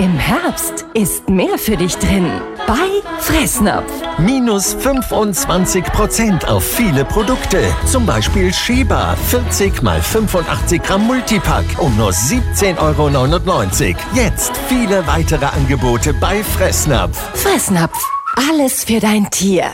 Im Herbst ist mehr für dich drin. Bei Fressnapf. Minus 25% auf viele Produkte. Zum Beispiel Sheba 40 x 85 Gramm Multipack um nur 17,99 €. Jetzt viele weitere Angebote bei Fressnapf. Fressnapf. Alles für dein Tier.